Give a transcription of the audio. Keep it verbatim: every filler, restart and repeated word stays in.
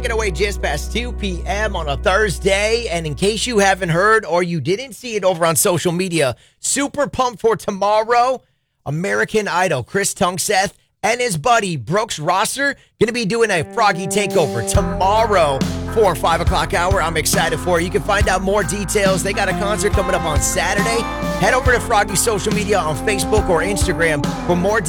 ticking away just past two p.m. on a Thursday. And in case you haven't heard or you didn't see it over on social media, super pumped for tomorrow. American Idol, Chris Tunkseth and his buddy Brooks Rosser going to be doing a Froggy Takeover tomorrow for five o'clock hour. I'm excited for it. You can find out more details. They got a concert coming up on Saturday. Head over to Froggy's social media on Facebook or Instagram for more details.